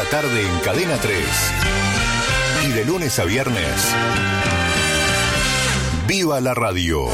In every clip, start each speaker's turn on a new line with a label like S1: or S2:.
S1: la tarde en Cadena 3. Y de lunes a viernes, ¡viva la radio!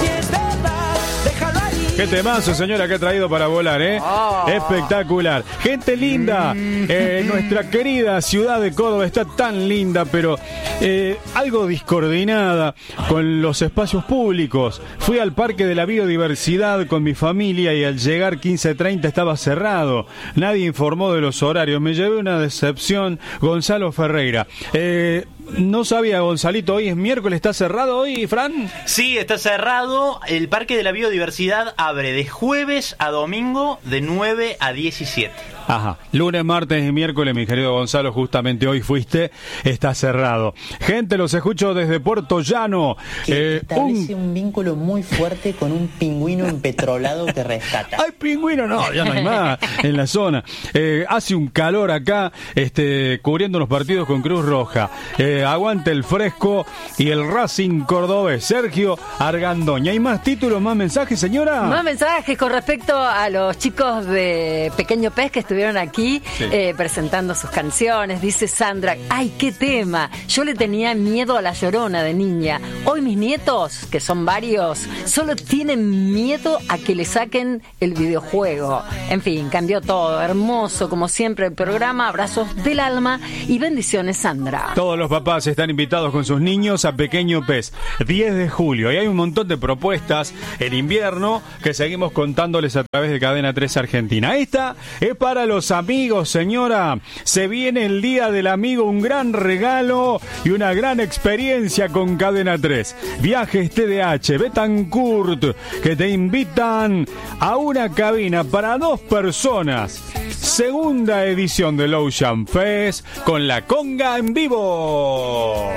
S2: Qué temazo, señora, que ha traído para volar, ¿eh? Espectacular. Gente linda, nuestra querida ciudad de Córdoba está tan linda, pero algo discoordinada con los espacios públicos. Fui al Parque de la Biodiversidad con mi familia y al llegar 15:30 estaba cerrado. Nadie informó de los horarios. Me llevé una decepción. Gonzalo Ferreira. No sabía, Gonzalito, hoy es miércoles, ¿está cerrado hoy, Fran?
S3: Sí, está cerrado. El Parque de la Biodiversidad abre de jueves a domingo de 9 a 17.
S2: Ajá, lunes, martes y miércoles, mi querido Gonzalo, justamente hoy fuiste, está cerrado. Gente, los escucho desde Puerto Llano.
S4: Que establece un vínculo muy fuerte con un pingüino empetrolado que rescata.
S2: ¡Ay, pingüino! No, ya no hay más en la zona. Hace un calor acá, cubriendo los partidos con Cruz Roja. Aguante el fresco y el Racing cordobés. Sergio Argandoña. ¿Hay más títulos, más mensajes, señora?
S5: Más mensajes con respecto a los chicos de Pequeño Pez que estuvieron aquí, sí, presentando sus canciones. Dice Sandra, ¡ay, qué tema! Yo le tenía miedo a La Llorona de niña. Hoy mis nietos, que son varios, solo tienen miedo a que le saquen el videojuego. En fin, cambió todo. Hermoso, como siempre, el programa. Abrazos del alma y bendiciones, Sandra.
S2: Todos los papás están invitados con sus niños a Pequeño Pez, 10 de julio. Y hay un montón de propuestas en invierno que seguimos contándoles a través de Cadena 3 Argentina. Esta es para los amigos, señora. Se viene el Día del Amigo, un gran regalo y una gran experiencia con Cadena 3. Viajes TDH, Betancourt, que te invitan a una cabina para 2 personas. Segunda edición del Ocean Fest con la conga en vivo.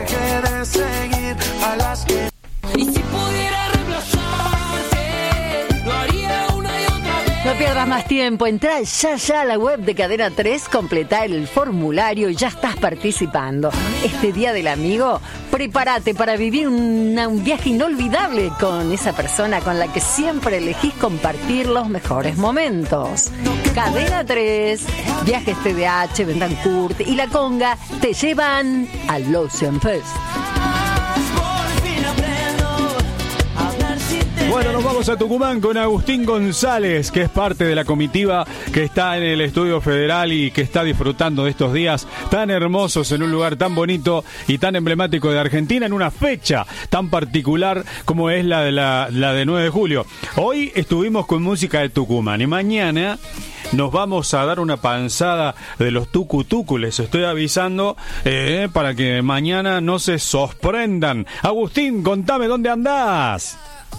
S6: Y si pudiera reemplazarte, lo haría una y otra vez.
S5: No pierdas más tiempo, entra ya a la web de Cadena 3, completá el formulario y ya estás participando. Este Día del Amigo, prepárate para vivir un viaje inolvidable con esa persona con la que siempre elegís compartir los mejores momentos. Cadena 3, Viajes TDH, Betancourt y La Conga te llevan al Ocean Fest.
S2: Bueno, nos vamos a Tucumán con Agustín González, que es parte de la comitiva que está en el Estudio Federal y que está disfrutando de estos días tan hermosos en un lugar tan bonito y tan emblemático de Argentina, en una fecha tan particular como es la de 9 de julio. Hoy estuvimos con música de Tucumán y mañana nos vamos a dar una panzada de los tucutucu, les estoy avisando, para que mañana no se sorprendan. Agustín, contame dónde andás.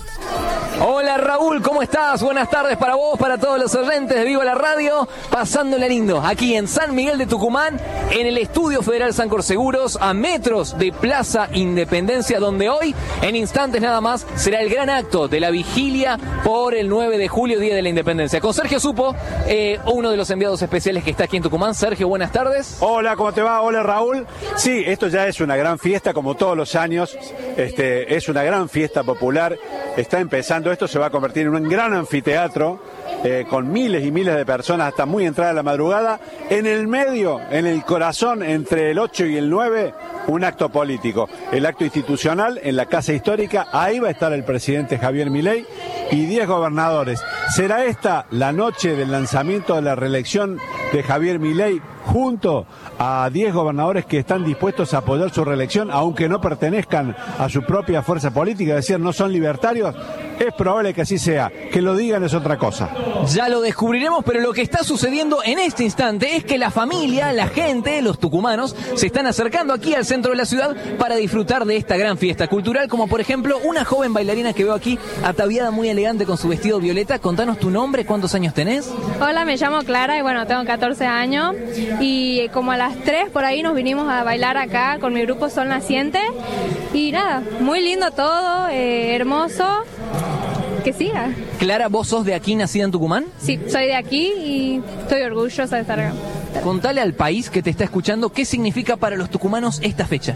S7: Hola Raúl, ¿cómo estás? Buenas tardes para vos, para todos los oyentes de Viva la Radio, pasándola lindo, aquí en San Miguel de Tucumán, en el Estudio Federal Sancor Seguros, a metros de Plaza Independencia, donde hoy, en instantes nada más, será el gran acto de la vigilia por el 9 de julio, Día de la Independencia. Con Sergio Supo, uno de los enviados especiales que está aquí en Tucumán. Sergio, buenas tardes.
S8: Hola, ¿cómo te va? Hola Raúl. Sí, esto ya es una gran fiesta, como todos los años, es una gran fiesta popular, está empezando. Esto se va a convertir en un gran anfiteatro con miles y miles de personas hasta muy entrada la madrugada. En el medio, en el corazón, entre el 8 y el 9, un acto político. El acto institucional en la Casa Histórica, ahí va a estar el presidente Javier Milei y 10 gobernadores. ¿Será esta la noche del lanzamiento de la reelección de Javier Milei junto a 10 gobernadores que están dispuestos a apoyar su reelección, aunque no pertenezcan a su propia fuerza política, es decir, no son libertarios? Es probable que así sea. Que lo digan es otra cosa.
S7: Ya lo descubriremos, pero lo que está sucediendo en este instante es que la familia, la gente, los tucumanos, se están acercando aquí al centro de la ciudad para disfrutar de esta gran fiesta cultural, como por ejemplo una joven bailarina que veo aquí, ataviada muy elegante con su vestido violeta. Contanos tu nombre, ¿cuántos años tenés?
S9: Hola, me llamo Clara y bueno, tengo 14 años y como a las 3 por ahí nos vinimos a bailar acá con mi grupo Sol Naciente y nada, muy lindo todo, hermoso. Que siga.
S7: Clara, ¿vos sos de aquí, nacida en Tucumán?
S9: Sí, soy de aquí y estoy orgullosa de estar acá.
S7: Contale al país que te está escuchando qué significa para los tucumanos esta fecha.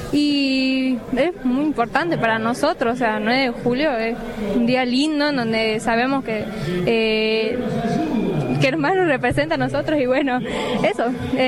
S9: Y es muy importante para nosotros, o sea, 9 de julio es un día lindo en donde sabemos que que más nos representa a nosotros y bueno, eso.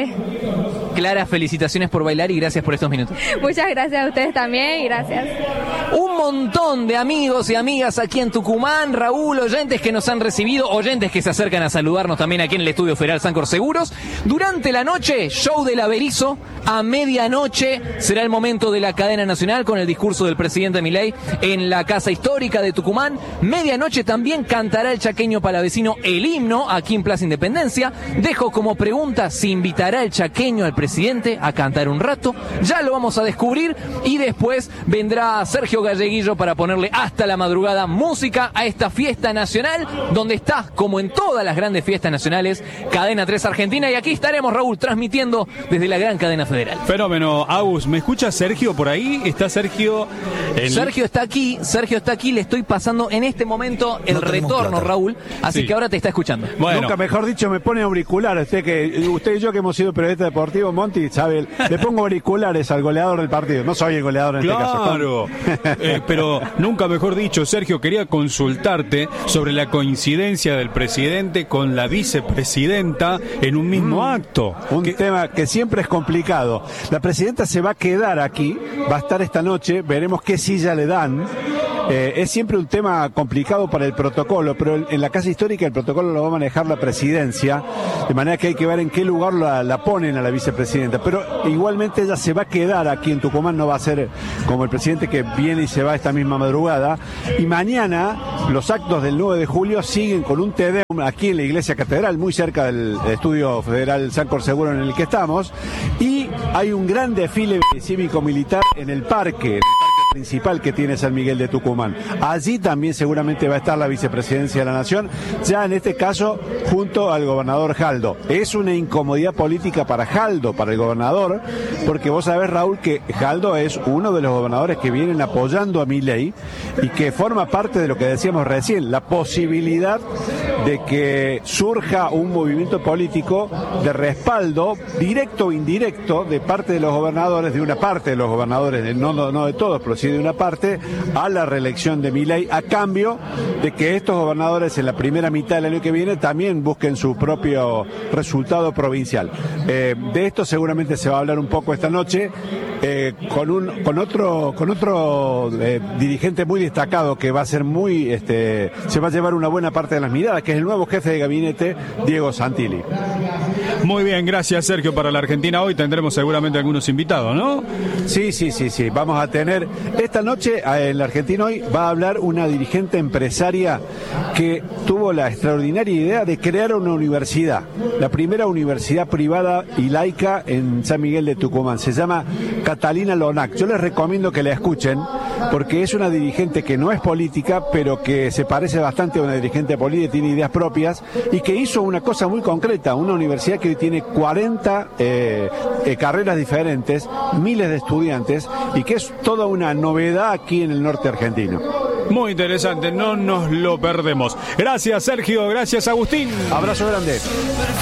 S7: Clara, felicitaciones por bailar y gracias por estos minutos.
S9: Muchas gracias a ustedes también y gracias.
S7: Un montón de amigos y amigas aquí en Tucumán, Raúl, oyentes que nos han recibido, oyentes que se acercan a saludarnos también aquí en el Estudio Federal Sancor Seguros. Durante la noche, show del Averizo. A medianoche será el momento de la cadena nacional con el discurso del presidente Milei en la Casa Histórica de Tucumán. Medianoche también cantará el chaqueño palavecino el himno aquí en Plaza Independencia. Dejo como pregunta si invitará el chaqueño al presidente a cantar un rato. Ya lo vamos a descubrir y después vendrá Sergio Galleguillo para ponerle hasta la madrugada música a esta fiesta nacional donde está, como en todas las grandes fiestas nacionales, Cadena 3 Argentina. Y aquí estaremos, Raúl, transmitiendo desde la gran cadena federal.
S2: Fenómeno. Agus, ¿me escucha Sergio por ahí? ¿Está Sergio?
S7: Sergio está aquí, le estoy pasando en este momento el retorno, Raúl, así que ahora te está escuchando.
S8: Bueno. Nunca mejor dicho, me pone auriculares. Usted y yo que hemos sido periodistas deportivos, Monty, sabe, le pongo auriculares al goleador del partido. No soy el goleador en este caso.
S2: Claro, pero nunca mejor dicho, Sergio, quería consultarte sobre la coincidencia del presidente con la vicepresidenta en un mismo acto.
S8: Un tema que siempre es complicado. La presidenta se va a quedar aquí, va a estar esta noche, veremos qué silla le dan. Es siempre un tema complicado para el protocolo, pero en la Casa Histórica el protocolo lo va a manejar la presidencia, de manera que hay que ver en qué lugar la ponen a la vicepresidenta. Pero igualmente ella se va a quedar aquí en Tucumán, no va a ser como el presidente que viene y se va esta misma madrugada. Y mañana los actos del 9 de julio siguen con un Te Deum aquí en la Iglesia Catedral, muy cerca del Estudio Federal Sancor Seguro en el que estamos. Y hay un gran desfile cívico-militar en el parque principal que tiene San Miguel de Tucumán. Allí también seguramente va a estar la vicepresidencia de la Nación, ya en este caso junto al gobernador Jaldo. Es una incomodidad política para Jaldo, para el gobernador, porque vos sabés, Raúl, que Jaldo es uno de los gobernadores que vienen apoyando a Milei y que forma parte de lo que decíamos recién, la posibilidad de que surja un movimiento político de respaldo, directo o indirecto, de parte de los gobernadores, de una parte de los gobernadores, no de todos, pero sí de una parte, a la reelección de Milei, a cambio de que estos gobernadores en la primera mitad del año que viene también busquen su propio resultado provincial. De esto seguramente se va a hablar un poco esta noche, con otro dirigente muy destacado que va a ser se va a llevar una buena parte de las miradas, que es el nuevo jefe de gabinete, Diego Santilli.
S2: Muy bien, gracias Sergio. Para la Argentina hoy tendremos seguramente algunos invitados, ¿no?
S8: Sí. Vamos a tener esta noche en la Argentina hoy va a hablar una dirigente empresaria que tuvo la extraordinaria idea de crear una universidad, la primera universidad privada y laica en San Miguel de Tucumán. Se llama Catalina Lonac. Yo les recomiendo que la escuchen porque es una dirigente que no es política, pero que se parece bastante a una dirigente política, tiene ideas propias y que hizo una cosa muy concreta, una universidad que hoy tiene 40 carreras diferentes, miles de estudiantes y que es toda una novedad aquí en el norte argentino.
S2: Muy interesante, no nos lo perdemos. Gracias Sergio, gracias Agustín.
S8: Abrazo grande.